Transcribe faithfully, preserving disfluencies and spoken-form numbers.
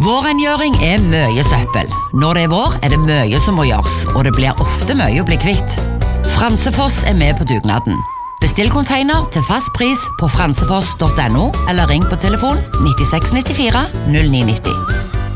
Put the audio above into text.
Vårrengjøring er mye søppel. Når det er vår, er det mye som må gjøres, og det blir ofte mye å bli kvitt. Fransefoss er med på dugnaden. Bestill container til fast pris på fransefoss punktum no, eller ring på telefon nittiseks nittifire null ni nitti.